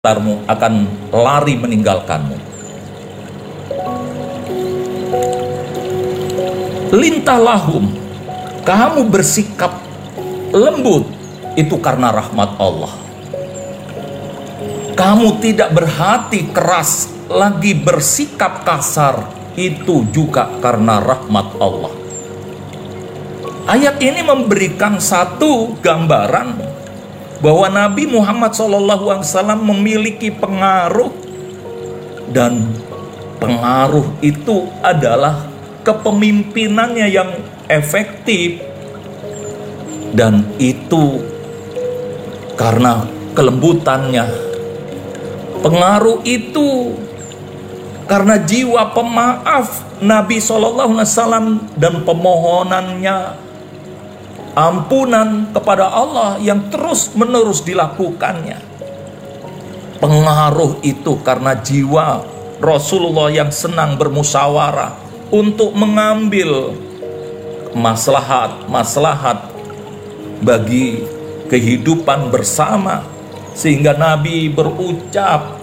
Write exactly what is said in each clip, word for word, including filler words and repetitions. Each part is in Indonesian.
sekitarmu akan lari meninggalkanmu. Lintahlahum, kamu bersikap lembut, itu karena rahmat Allah. Kamu tidak berhati keras lagi bersikap kasar, itu juga karena rahmat Allah. Ayat ini memberikan satu gambaran bahwa Nabi Muhammad shallallahu alaihi wasallam memiliki pengaruh, dan pengaruh itu adalah kepemimpinannya yang efektif, dan itu karena kelembutannya. Pengaruh itu karena jiwa pemaaf Nabi shallallahu alaihi wasallam dan pemohonannya ampunan kepada Allah yang terus menerus dilakukannya. Pengaruh itu karena jiwa Rasulullah yang senang bermusyawarah untuk mengambil maslahat-maslahat bagi kehidupan bersama, sehingga Nabi berucap,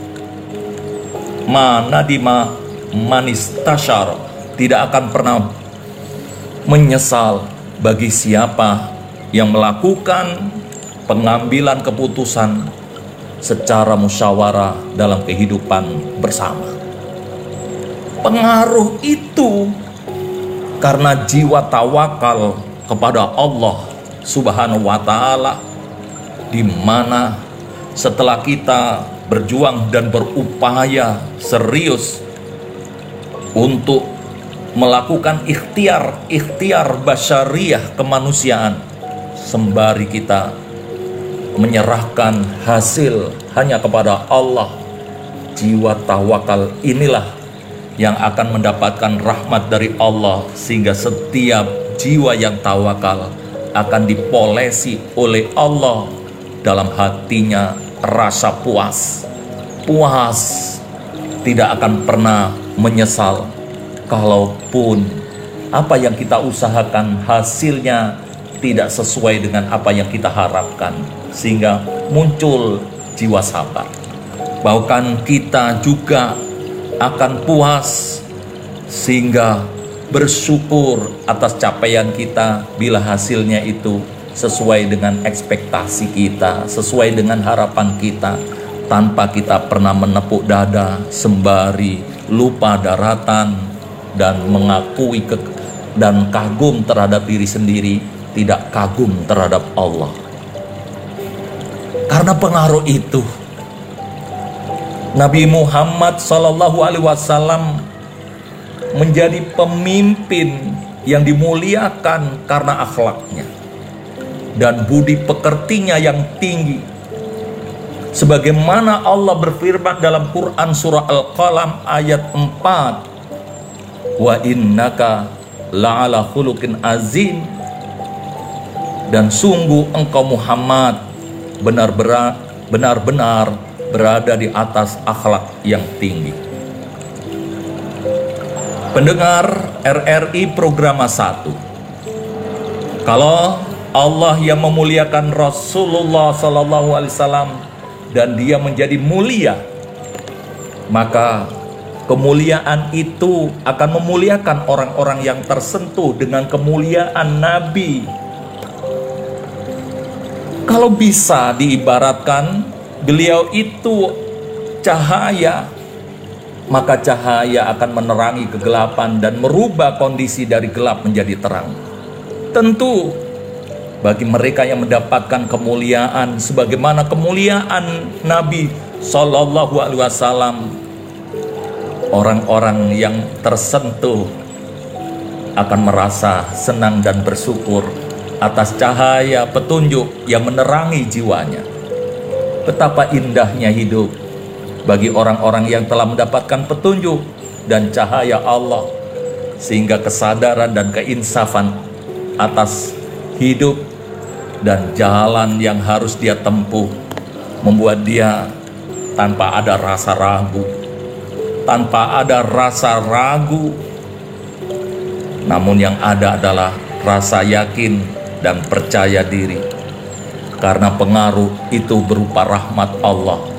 mana dima manis tasyar, tidak akan pernah menyesal bagi siapa yang melakukan pengambilan keputusan secara musyawarah dalam kehidupan bersama. Pengaruh itu karena jiwa tawakal kepada Allah Subhanahu wa ta'ala, di mana setelah kita berjuang dan berupaya serius untuk melakukan ikhtiar-ikhtiar basyariyah kemanusiaan, sembari kita menyerahkan hasil hanya kepada Allah, jiwa tawakal inilah yang akan mendapatkan rahmat dari Allah, sehingga setiap jiwa yang tawakal akan dipolesi oleh Allah dalam hatinya rasa puas. Puas, tidak akan pernah menyesal kalaupun apa yang kita usahakan hasilnya tidak sesuai dengan apa yang kita harapkan, sehingga muncul jiwa sabar. Bahkan kita juga akan puas sehingga bersyukur atas capaian kita bila hasilnya itu sesuai dengan ekspektasi kita, sesuai dengan harapan kita, tanpa kita pernah menepuk dada sembari lupa daratan dan mengakui ke, dan kagum terhadap diri sendiri, tidak kagum terhadap Allah. Karena pengaruh itu, Nabi Muhammad shallallahu alaihi wasallam menjadi pemimpin yang dimuliakan karena akhlaknya dan budi pekertinya yang tinggi. Sebagaimana Allah berfirman dalam Quran surah Al-Qalam ayat empat, wa innaka la'ala khuluqin azim, dan sungguh engkau Muhammad benar-benar benar-benar berada di atas akhlak yang tinggi. Pendengar R R I Programa satu, kalau Allah yang memuliakan Rasulullah Sallallahu Alaihi Wasallam dan dia menjadi mulia, maka kemuliaan itu akan memuliakan orang-orang yang tersentuh dengan kemuliaan Nabi. Kalau bisa diibaratkan, beliau itu cahaya, maka cahaya akan menerangi kegelapan dan merubah kondisi dari gelap menjadi terang. Tentu bagi mereka yang mendapatkan kemuliaan sebagaimana kemuliaan Nabi Shallallahu Alaihi Wasallam, orang-orang yang tersentuh akan merasa senang dan bersyukur atas cahaya petunjuk yang menerangi jiwanya. Betapa indahnya hidup bagi orang-orang yang telah mendapatkan petunjuk dan cahaya Allah, sehingga kesadaran dan keinsafan atas hidup dan jalan yang harus dia tempuh membuat dia tanpa ada rasa ragu, tanpa ada rasa ragu, namun yang ada adalah rasa yakin dan percaya diri, karena pengaruh itu berupa rahmat Allah